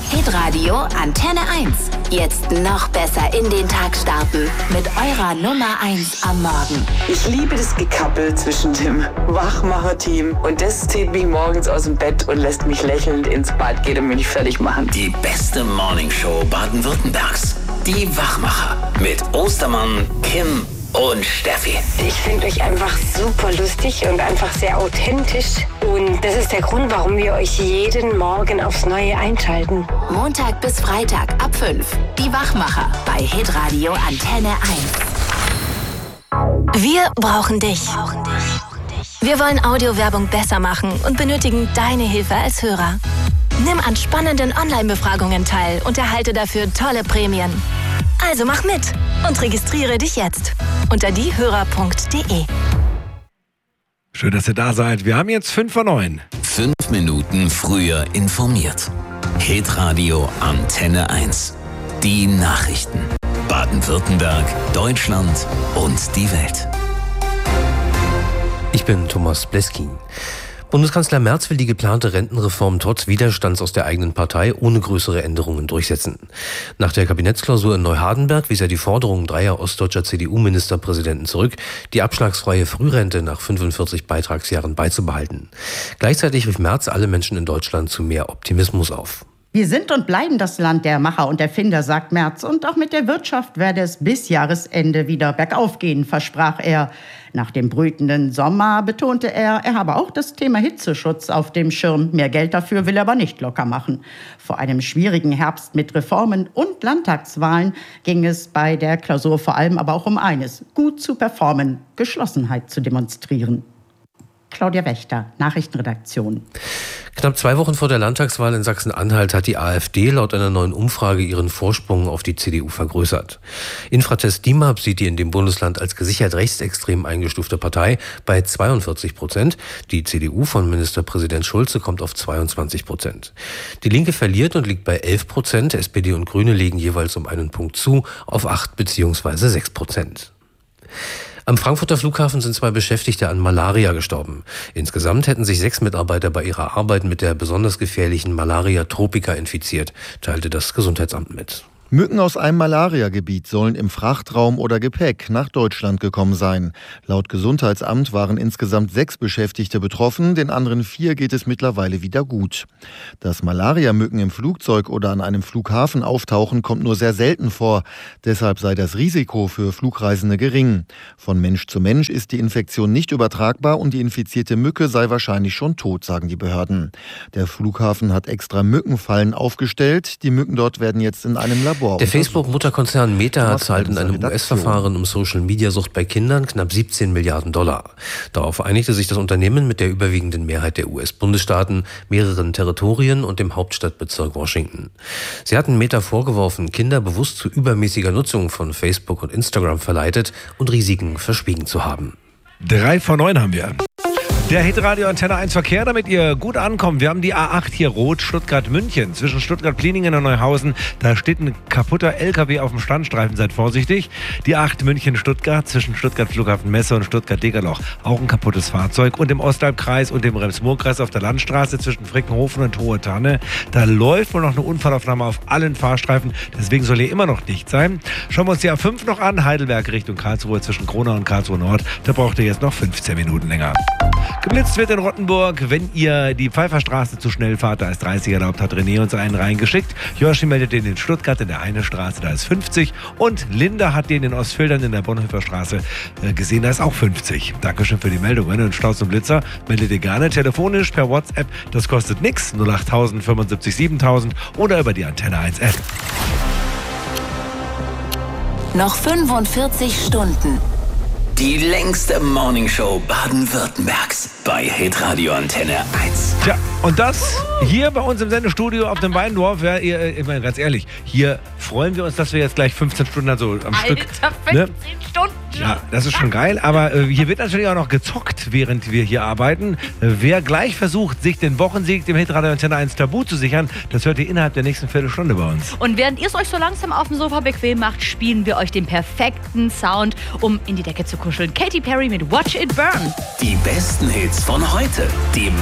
Hitradio Antenne 1. Jetzt noch besser in den Tag starten mit eurer Nummer 1 am Morgen. Ich liebe das Gekappel zwischen dem Wachmacher-Team und das zieht mich morgens aus dem Bett und lässt mich lächelnd ins Bad gehen und mich fertig machen. Die beste Morningshow Baden-Württembergs. Die Wachmacher mit Ostermann, Kim und Steffi. Ich finde euch einfach super lustig und einfach sehr authentisch. Und das ist der Grund, warum wir euch jeden Morgen aufs Neue einschalten. Montag bis Freitag ab 5. Die Wachmacher bei Hitradio Antenne 1. Wir brauchen dich. Wir wollen Audiowerbung besser machen und benötigen deine Hilfe als Hörer. Nimm an spannenden Online-Befragungen teil und erhalte dafür tolle Prämien. Also mach mit und registriere dich jetzt unter diehörer.de. Schön, dass ihr da seid. Wir haben jetzt 5 vor 9. 5 Minuten früher informiert. Hitradio Antenne 1. Die Nachrichten. Baden-Württemberg, Deutschland und die Welt. Ich bin Thomas Bleskin. Bundeskanzler Merz will die geplante Rentenreform trotz Widerstands aus der eigenen Partei ohne größere Änderungen durchsetzen. Nach der Kabinettsklausur in Neuhardenberg wies er die Forderungen dreier ostdeutscher CDU-Ministerpräsidenten zurück, die abschlagsfreie Frührente nach 45 Beitragsjahren beizubehalten. Gleichzeitig rief Merz alle Menschen in Deutschland zu mehr Optimismus auf. Wir sind und bleiben das Land der Macher und Erfinder, sagt Merz. Und auch mit der Wirtschaft werde es bis Jahresende wieder bergauf gehen, versprach er. Nach dem brütenden Sommer betonte er habe auch das Thema Hitzeschutz auf dem Schirm. Mehr Geld dafür will er aber nicht locker machen. Vor einem schwierigen Herbst mit Reformen und Landtagswahlen ging es bei der Klausur vor allem aber auch um eines: gut zu performen, Geschlossenheit zu demonstrieren. Claudia Wächter, Nachrichtenredaktion. Knapp 2 Wochen vor der Landtagswahl in Sachsen-Anhalt hat die AfD laut einer neuen Umfrage ihren Vorsprung auf die CDU vergrößert. Infratest DIMAP sieht die in dem Bundesland als gesichert rechtsextrem eingestufte Partei bei 42%. Die CDU von Ministerpräsident Schulze kommt auf 22%. Die Linke verliert und liegt bei 11%. SPD und Grüne legen jeweils um einen Punkt zu auf 8 bzw. 6%. Am Frankfurter Flughafen sind 2 Beschäftigte an Malaria gestorben. Insgesamt hätten sich 6 Mitarbeiter bei ihrer Arbeit mit der besonders gefährlichen Malaria tropica infiziert, teilte das Gesundheitsamt mit. Mücken aus einem Malariagebiet sollen im Frachtraum oder Gepäck nach Deutschland gekommen sein. Laut Gesundheitsamt waren insgesamt 6 Beschäftigte betroffen, den anderen 4 geht es mittlerweile wieder gut. Dass Malariamücken im Flugzeug oder an einem Flughafen auftauchen, kommt nur sehr selten vor. Deshalb sei das Risiko für Flugreisende gering. Von Mensch zu Mensch ist die Infektion nicht übertragbar und die infizierte Mücke sei wahrscheinlich schon tot, sagen die Behörden. Der Flughafen hat extra Mückenfallen aufgestellt. Die Mücken dort werden jetzt in einem Labor. Der Facebook-Mutterkonzern Meta zahlt in einem US-Verfahren um Social-Media-Sucht bei Kindern knapp $17 Milliarden. Darauf einigte sich das Unternehmen mit der überwiegenden Mehrheit der US-Bundesstaaten, mehreren Territorien und dem Hauptstadtbezirk Washington. Sie hatten Meta vorgeworfen, Kinder bewusst zu übermäßiger Nutzung von Facebook und Instagram verleitet und Risiken verschwiegen zu haben. 3 vor 9 haben wir. Der Hitradio Antenne 1 Verkehr, damit ihr gut ankommt. Wir haben die A8 hier rot, Stuttgart-München. Zwischen Stuttgart-Pliningen und Neuhausen, da steht ein kaputter LKW auf dem Standstreifen, seid vorsichtig. Die 8 München-Stuttgart, zwischen Stuttgart-Flughafen-Messe und Stuttgart-Degerloch, auch ein kaputtes Fahrzeug. Und im Ostalbkreis und dem Rems-Murr-Kreis auf der Landstraße zwischen Frickenhofen und Hohe Tanne, da läuft wohl noch eine Unfallaufnahme auf allen Fahrstreifen. Deswegen soll hier immer noch dicht sein. Schauen wir uns die A5 noch an, Heidelberg Richtung Karlsruhe zwischen Kronau und Karlsruhe Nord. Da braucht ihr jetzt noch 15 Minuten länger. Geblitzt wird in Rottenburg, wenn ihr die Pfeifferstraße zu schnell fahrt, da ist 30 erlaubt, hat René uns einen reingeschickt. Joshi meldet den in Stuttgart in der Heinestraße, da ist 50. Und Linda hat den in Ostfildern in der Bonhoeffer Straße gesehen, da ist auch 50. Dankeschön für die Meldungen. Und Staus und Blitzer meldet ihr gerne telefonisch per WhatsApp, das kostet nichts, 08000 75 7000 oder über die Antenne 1 App. Noch 45 Stunden. Die längste Morningshow Baden-Württembergs bei Hitradio Antenne 1. Tja, und das hier bei uns im Sendestudio auf dem Weindorf, ja, ich meine ganz ehrlich, hier freuen wir uns, dass wir jetzt gleich 15 Stunden also am Stück... 15 Stunden! Ja, das ist schon geil, aber hier wird natürlich auch noch gezockt, während wir hier arbeiten. Wer gleich versucht, sich den Wochensieg dem Hitradio Antenne 1 Tabu zu sichern, das hört ihr innerhalb der nächsten Viertelstunde bei uns. Und während ihr es euch so langsam auf dem Sofa bequem macht, spielen wir euch den perfekten Sound, um in die Decke zu kuscheln. Katy Perry mit Watch It Burn. Die besten Hits von heute. Die